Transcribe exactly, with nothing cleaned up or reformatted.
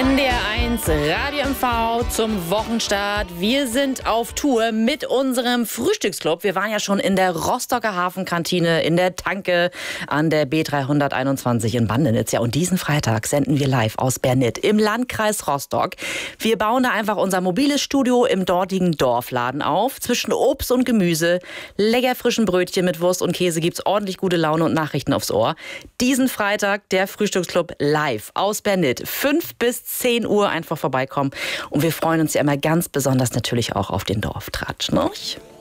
N D R eins Radio M V zum Wochenstart. Wir sind auf Tour mit unserem Frühstücksclub. Wir waren ja schon in der Rostocker Hafenkantine, in der Tanke an der B dreihunderteinundzwanzig in Bandenitz. Ja, und diesen Freitag senden wir live aus Bernit im Landkreis Rostock. Wir bauen da einfach unser mobiles Studio im dortigen Dorfladen auf. Zwischen Obst und Gemüse, lecker frischen Brötchen mit Wurst und Käse gibt's ordentlich gute Laune und Nachrichten aufs Ohr. Diesen Freitag der Frühstücksclub live aus Bernit. fünf bis zehn Uhr einfach vorbeikommen. Und wir freuen uns ja immer ganz besonders natürlich auch auf den Dorftratsch, ne?